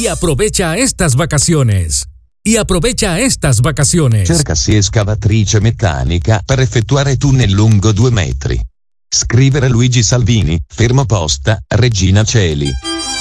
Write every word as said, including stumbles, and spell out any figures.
Y aprovecha estas vacaciones. Y aprovecha estas vacaciones. Cercasi escavatrice meccanica per effettuare tunnel lungo due metri. Scrivere Luigi Salvini, fermo posta, Regina Coeli.